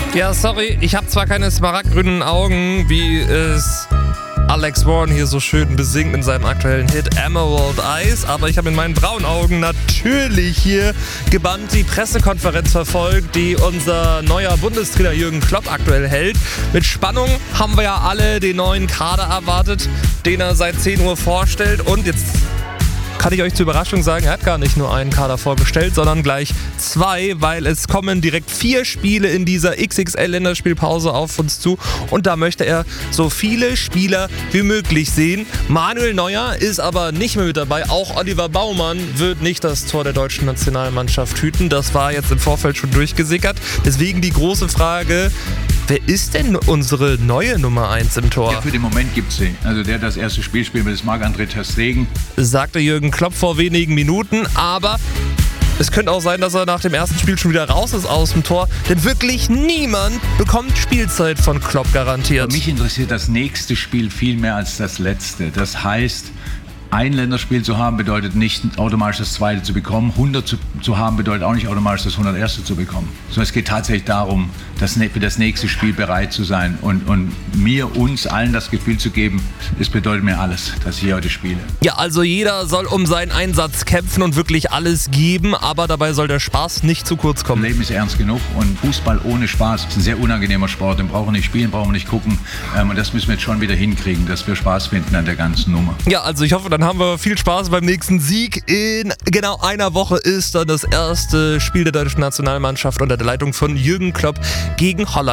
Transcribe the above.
Ja, sorry, ich habe zwar keine smaragdgrünen Augen, wie es Alex Warren hier so schön besingt in seinem aktuellen Hit Emerald Eyes, aber ich habe in meinen braunen Augen natürlich hier gebannt die Pressekonferenz verfolgt, die unser neuer Bundestrainer Jürgen Klopp aktuell hält. Mit Spannung haben wir ja alle den neuen Kader erwartet, den er seit 10 Uhr vorstellt, und jetzt kann ich euch zur Überraschung sagen, er hat gar nicht nur einen Kader vorgestellt, sondern gleich 2, weil es kommen direkt 4 Spiele in dieser XXL-Länderspielpause auf uns zu, und da möchte er so viele Spieler wie möglich sehen. Manuel Neuer ist aber nicht mehr mit dabei, auch Oliver Baumann wird nicht das Tor der deutschen Nationalmannschaft hüten, das war jetzt im Vorfeld schon durchgesickert, deswegen die große Frage: Wer ist denn unsere neue Nummer 1 im Tor? Ja, für den Moment gibt es sie. Also der das erste Spiel spielt, das Marc-André ter Stegen. Sagte Jürgen Klopp vor wenigen Minuten, aber es könnte auch sein, dass er nach dem ersten Spiel schon wieder raus ist aus dem Tor, denn wirklich niemand bekommt Spielzeit von Klopp garantiert. Mich interessiert das nächste Spiel viel mehr als das letzte. Das heißt, ein Länderspiel zu haben bedeutet nicht automatisch das zweite zu bekommen. 100 zu haben bedeutet auch nicht automatisch das 101. zu bekommen. Sondern es geht tatsächlich darum, für das nächste Spiel bereit zu sein und uns allen das Gefühl zu geben, es bedeutet mir alles, dass ich hier heute spiele. Ja, also jeder soll um seinen Einsatz kämpfen und wirklich alles geben, aber dabei soll der Spaß nicht zu kurz kommen. Das Leben ist ernst genug und Fußball ohne Spaß ist ein sehr unangenehmer Sport. Den brauchen wir nicht spielen, brauchen wir nicht gucken. Und das müssen wir jetzt schon wieder hinkriegen, dass wir Spaß finden an der ganzen Nummer. Ja, also ich hoffe, dann haben wir viel Spaß beim nächsten Sieg. In genau einer Woche ist dann das erste Spiel der deutschen Nationalmannschaft unter der Leitung von Jürgen Klopp gegen Holland.